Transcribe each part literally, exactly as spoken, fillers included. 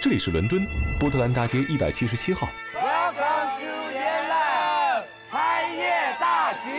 这里是伦敦波特兰大街一百七十七号。 Welcome to YenLab 开业大吉！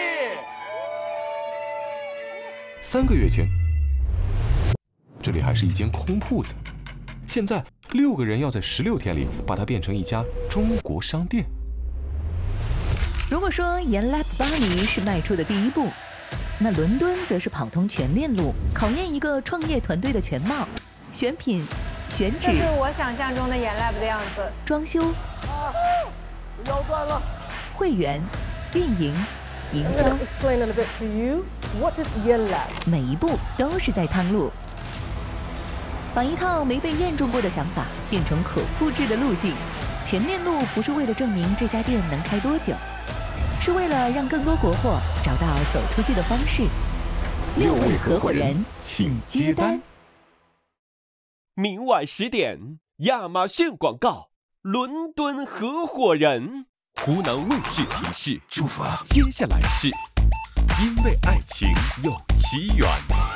三个月前，这里还是一间空铺子，现在六个人要在十六天里把它变成一家中国商店。 如果说YenLab巴黎是迈出的第一步，那伦敦则是跑通全链路，考验一个创业团队的全貌：选品、选址， 这是我想象中的YenLab的样子。 装修、 啊，腰断了。 会员、运营、营销 explain a little bit to you. What is YenLab? 每一步都是在趟路，把一套没被验证过的想法变成可复制的路径。全链路不是为了证明这家店能开多久，是为了让更多国货找到走出去的方式。六位合伙人，请接单。 明晚十点，亚马逊广告，伦敦合伙人。湖南卫视提示：出发。接下来是，因为爱情有奇缘。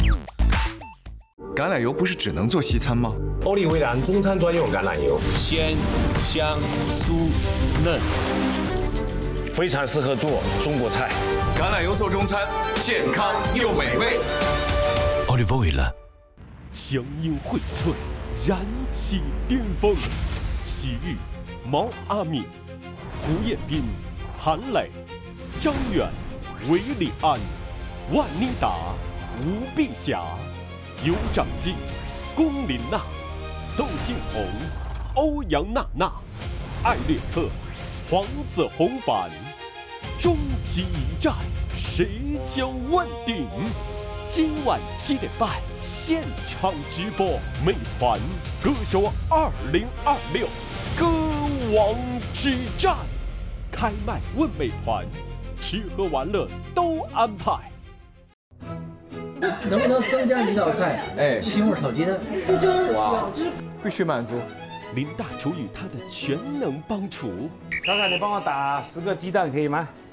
橄榄油不是只能做西餐吗？ 欧丽维兰中餐专用橄榄油， 鲜、香、酥、嫩， 非常适合做中国菜。 橄榄油做中餐，健康又美味。 Olive oil， 强硬荟萃，燃起巅峰。齐豫、毛阿敏、胡彦斌、韩磊、张远、韦礼安、万妮达、吴碧霞、尤长靖、龚琳娜、窦靖童、欧阳娜娜、艾略特、黄子弘凡。终极一战，谁将问鼎？今晚七点半现场直播，美团歌手二零二六歌王之战，开麦问美团，吃喝玩乐都安排。 能不能增加一道菜？哎，西红柿炒鸡蛋。 这真的哇，必须满足。 林大厨与他的全能帮厨， 看看你帮我打十个鸡蛋可以吗？